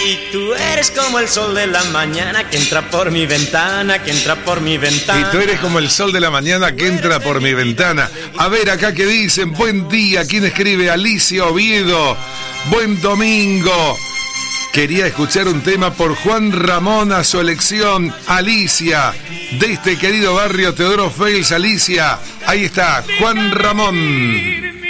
Y tú eres como el sol de la mañana que entra por mi ventana, que entra por mi ventana. Y tú eres como el sol de la mañana que entra por mi ventana. A ver acá que dicen, buen día, ¿quién escribe? Alicia Oviedo, buen domingo. Quería escuchar un tema por Juan Ramón a su elección. Alicia, de este querido barrio Teodoro Fels. Alicia, ahí está, Juan Ramón.